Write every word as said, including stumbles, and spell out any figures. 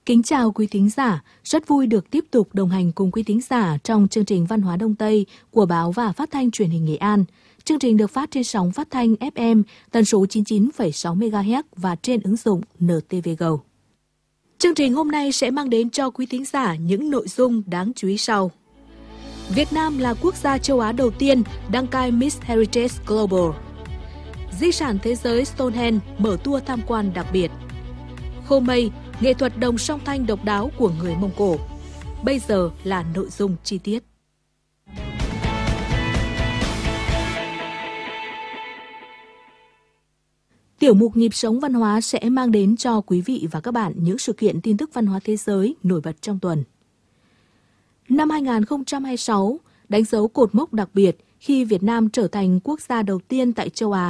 Kính chào quý thính giả, rất vui được tiếp tục đồng hành cùng quý thính giả trong chương trình Văn hóa Đông Tây của Báo và Phát thanh Truyền hình Nghệ An. Chương trình được phát trên sóng phát thanh ép em tần số chín mươi chín phẩy sáu mê ga héc và trên ứng dụng en tê vê Go. Chương trình hôm nay sẽ mang đến cho quý thính giả những nội dung đáng chú ý sau. Việt Nam là quốc gia châu Á đầu tiên đăng cai Miss Heritage Global. Di sản thế giới Stonehenge mở tour tham quan đặc biệt. Khô mây, nghệ thuật đồng song thanh độc đáo của người Mông Cổ. Bây giờ là nội dung chi tiết. Tiểu mục Nhịp sống văn hóa sẽ mang đến cho quý vị và các bạn những sự kiện tin tức văn hóa thế giới nổi bật trong tuần. Năm hai không hai sáu đánh dấu cột mốc đặc biệt khi Việt Nam trở thành quốc gia đầu tiên tại châu Á